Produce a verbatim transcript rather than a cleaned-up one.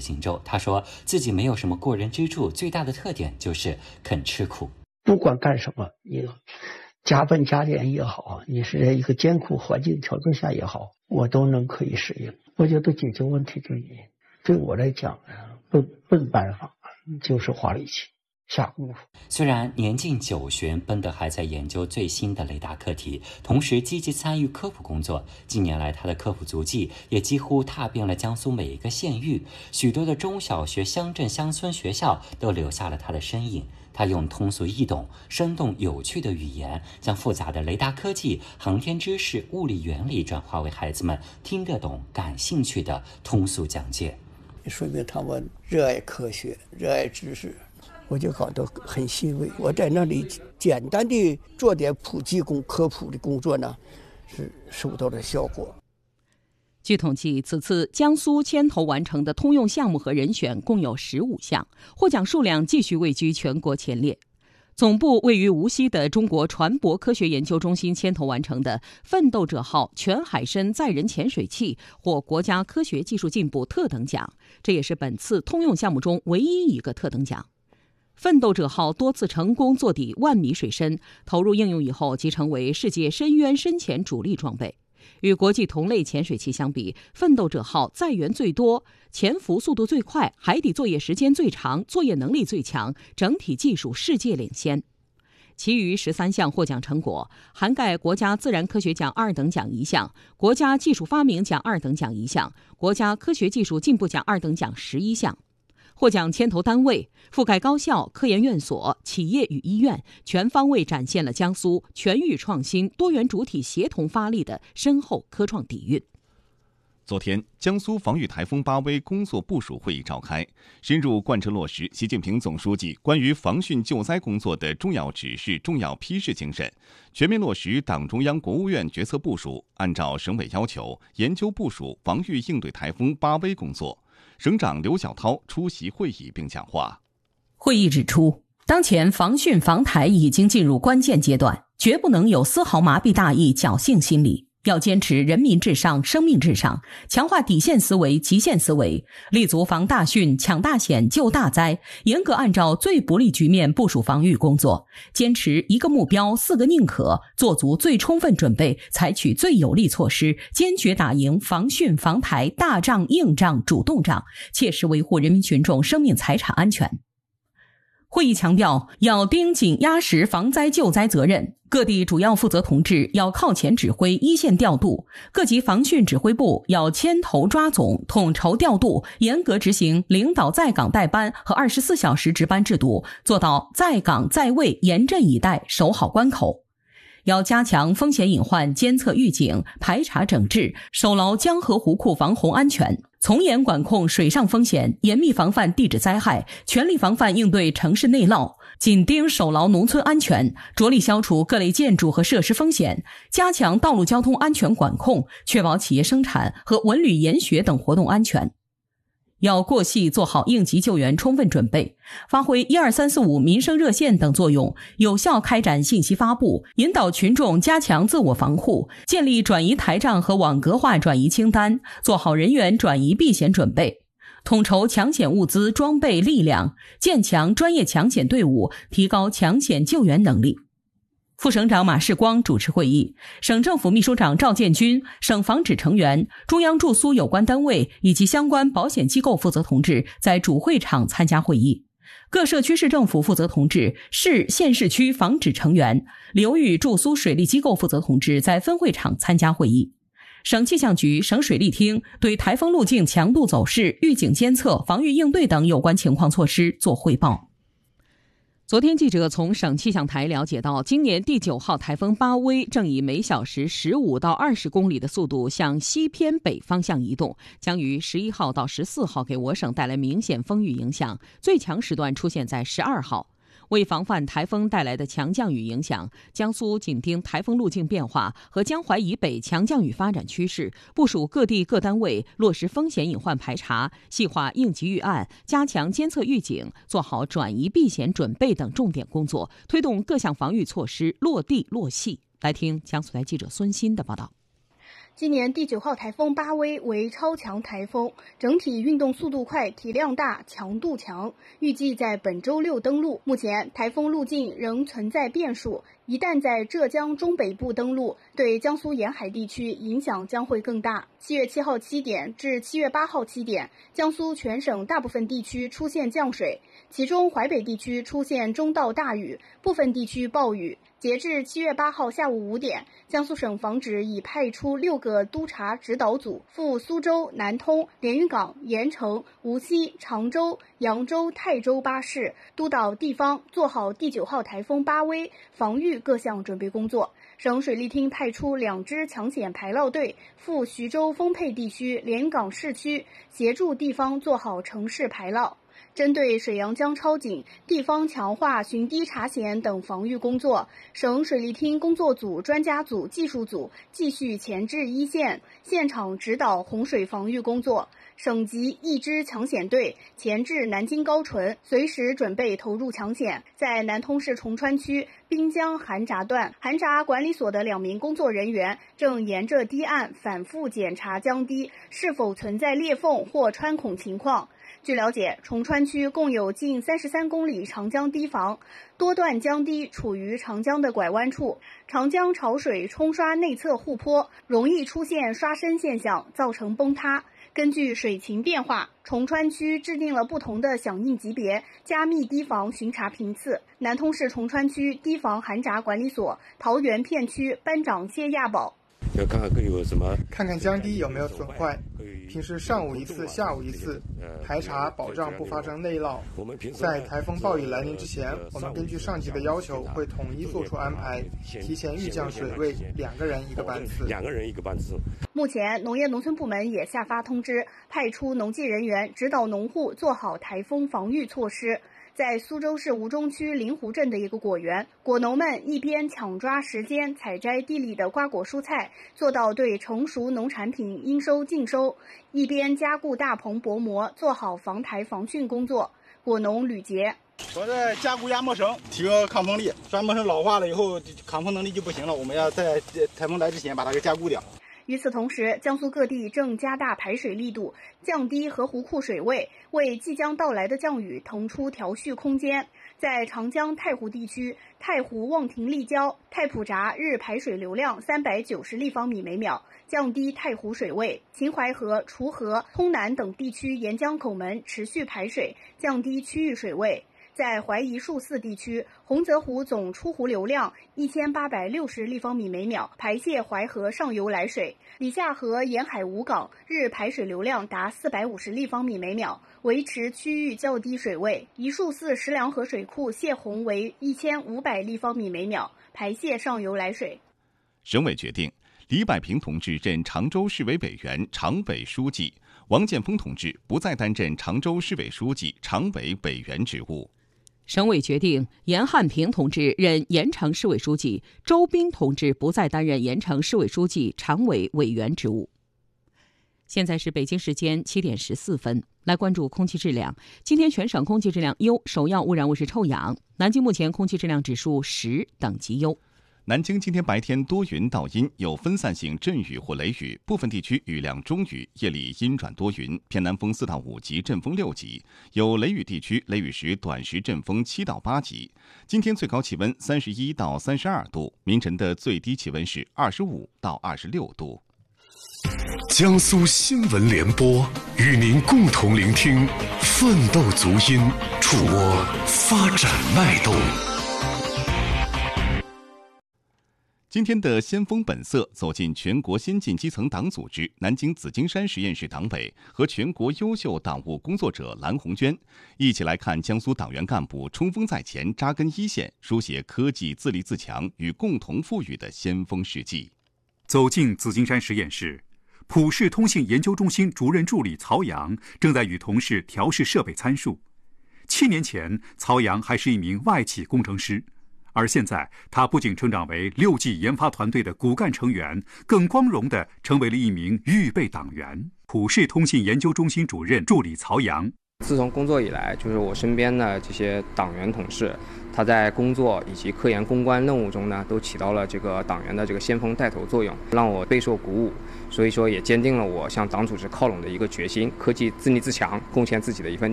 锦州。他说自己没有什么过人之处，最大的特点就是肯吃苦。 不管干什么，你加班加点也好，你是在一个艰苦环境条件下也好，我都能可以适应。我觉得解决问题对你对我来讲，笨笨办法就是花力气下功夫。 虽然年近九旬，奔德还在研究最新的雷达课题，同时积极参与科普工作。近年来，他的科普足迹也几乎踏遍了江苏每一个县域，许多的中小学、乡镇、乡村学校都留下了他的身影。他用通俗易懂、生动有趣的语言，将复杂的雷达科技、航天知识、物理原理转化为孩子们听得懂、感兴趣的通俗讲解。 说明他们热爱科学，热爱知识，我就感到很欣慰。我在那里简单的做点普及工科普的工作呢，是收到了效果。 据统计，此次江苏牵头完成的通用项目和人选共有十五项，获奖数量继续位居全国前列。总部位于无锡的中国船舶科学研究中心牵头完成的奋斗者号全海深载人潜水器获国家科学技术进步特等奖，这也是本次通用项目中唯一一个特等奖。奋斗者号多次成功坐底万米水深，投入应用以后即成为世界深渊深潜主力装备。与国际同类潜水器相比，奋斗者号载源最多，潜伏速度最快，海底作业时间最长，作业能力最强，整体技术世界领先。其余十三项获奖成果涵盖国家自然科学奖二等奖一项，国家技术发明奖二等奖一项，国家科学技术进步奖二等奖十一项。获奖牵头单位覆盖高校、科研院所、企业与医院，全方位展现了江苏全域创新、多元主体协同发力的深厚科创底蕴。 昨天，江苏防御台风巴威工作部署会议召开，深入贯彻落实习近平总书记关于防汛救灾工作的重要指示、重要批示精神，全面落实党中央、国务院决策部署，按照省委要求研究部署防御应对台风巴威工作。省长刘晓涛出席会议并讲话。 会议指出，当前防汛防台已经进入关键阶段，绝不能有丝毫麻痹大意、侥幸心理，要坚持人民至上、生命至上，强化底线思维、极限思维，立足防大汛、抢大险、救大灾，严格按照最不利局面部署防御工作，坚持一个目标、四个宁可，做足最充分准备，采取最有力措施，坚决打赢防汛防台大仗、硬仗、主动仗，切实维护人民群众生命财产安全。会议强调，要盯紧压实防灾救灾责任，各地主要负责同志要靠前指挥、一线调度，各级防汛指挥部要牵头抓总、统筹调度，严格执行领导在岗带班和二十四小时值班制度，做到在岗在位、严阵以待、守好关口。要加强风险隐患监测预警、排查整治，守牢江河湖库防洪安全，从严管控水上风险，严密防范地质灾害，全力防范应对城市内涝，紧盯守牢农村安全，着力消除各类建筑和设施风险，加强道路交通安全管控，确保企业生产和文旅研学等活动安全。要过细做好应急救援充分准备，发挥一二三四五民生热线等作用，有效开展信息发布，引导群众加强自我防护，建立转移台账和网格化转移清单，做好人员转移避险准备，统筹抢险物资、装备、力量，建强专业抢险队伍，提高抢险救援能力。副省长马世光主持会议，省政府秘书长赵建军、省防指成员、中央驻苏有关单位以及相关保险机构负责同志在主会场参加会议。各社区市政府负责同志、市县市区防指成员、流域驻苏水利机构负责同志在分会场参加会议。省气象局、省水利厅对台风路径强度走势、预警监测、防御应对等有关情况措施作汇报。昨天，记者从省气象台了解到，今年第九号台风巴威正以每小时十五到二十公里的速度向西偏北方向移动，将于十一号到十四号给我省带来明显风雨影响，最强时段出现在十二号。为防范台风带来的强降雨影响，江苏紧盯台风路径变化和江淮以北强降雨发展趋势，部署各地各单位落实风险隐患排查，细化应急预案，加强监测预警，做好转移避险准备等重点工作，推动各项防御措施落地落细。来听江苏台记者孙鑫的报道。 今年第九号台风巴威为超强台风，整体运动速度快、体量大、强度强，预计在本周六登陆。目前台风路径仍存在变数，一旦在浙江中北部登陆，对江苏沿海地区影响将会更大。七月七号七点至七月八号七点，江苏全省大部分地区出现降水，其中淮北地区出现中到大雨，部分地区暴雨。截至七月八号下午五点，江苏省防指已派出六个督察指导组赴苏州、南通、连云港、盐城、无锡、常州、扬州、泰州八市，督导地方做好第九号台风巴威防御各项准备工作。省水利厅派出两支抢险排涝队赴徐州丰沛地区、连云港市区，协助地方做好城市排涝。针对水阳江超警，地方强化巡堤查险等防御工作，省水利厅工作组、专家组、技术组继续前置一线，现场指导洪水防御工作。省级一支抢险队前至南京高淳，随时准备投入抢险。在南通市崇川区滨江韩闸段，韩闸管理所的两名工作人员正沿着堤岸反复检查江堤是否存在裂缝或穿孔情况。据了解，崇川区共有近三十三公里长江堤防，多段江堤处于长江的拐弯处，长江潮水冲刷内侧护坡，容易出现刷身现象，造成崩塌。根据水情变化，崇川区制定了不同的响应级别，加密堤防巡查频次。南通市崇川区堤防韩闸管理所桃园片区班长谢亚宝。 要看看更有什么， 看看江堤有没有损坏，平时上午一次，下午一次排查，保障不发生内涝。在台风暴雨来临之前，我们根据上级的要求，会统一做出安排，提前预降水位，两个人一个班次。 两个人一个班次。 目前，农业农村部门也下发通知，派出农技人员指导农户做好台风防御措施。在苏州市吴中区临湖镇的一个果园，果农们一边抢抓时间采摘地里的瓜果蔬菜，做到对成熟农产品应收尽收，一边加固大棚薄膜，做好防台防汛工作。果农吕杰： 我在加固压磨绳，提高抗风力。抓磨绳老化了以后，抗风能力就不行了，我们要在台风来之前把它给加固掉。 与此同时，江苏各地正加大排水力度，降低河湖库水位，为即将到来的降雨腾出调蓄空间。在长江太湖地区，太湖望亭立交、太浦闸日排水流量三百九十立方米每秒，降低太湖水位；秦淮河、滁河、通南等地区沿江口门持续排水，降低区域水位。在淮宜树寺地区，洪泽湖总出湖流量一千八百六十立方米每秒，排泄淮河上游来水。李下河沿海五港日排水流量达四百五十立方米每秒，维持区域较低水位。宜树寺石梁河水库泄洪为一千五百立方米每秒，排泄上游来水。 省委决定，李百平同志任常州市委委员、常委书记，王建峰同志不再担任常州市委书记、常委委员职务。 省委决定，严汉平同志任盐城市委书记，周斌同志不再担任盐城市委书记、常委委员职务。现在是北京时间七点十四分，来关注空气质量。今天全省空气质量优，首要污染物是臭氧。南京目前空气质量指数十，等级优。 南京今天白天多云到阴，有分散性阵雨或雷雨，部分地区雨量中雨，夜里阴转多云，偏南风四到五级，阵风六级，有雷雨地区雷雨时短时阵风七到八级。今天最高气温三十一到三十二度，明晨的最低气温是二十五到二十六度。 江苏新闻联播与您共同聆听奋斗足音，触摸发展脉动。 今天的先锋本色走进全国先进基层党组织南京紫金山实验室党委和全国优秀党务工作者蓝红娟，一起来看江苏党员干部冲锋在前、扎根一线、书写科技自立自强与共同富裕的先锋事迹。 走进紫金山实验室，普世通信研究中心主任助理曹阳正在与同事调试设备参数。七年前，曹阳还是一名外企工程师。而现在，他不仅成长为六 G 研发团队的骨干成员，更光荣地成为了一名预备党员。普世通信研究中心主任助理曹阳： 自从工作以来，就是我身边的这些党员同事，他在工作以及科研攻关任务中呢，都起到了这个党员的这个先锋带头作用，让我备受鼓舞， 所以说也坚定了我向党组织靠拢的一个决心，科技自立自强，贡献自己的一份力。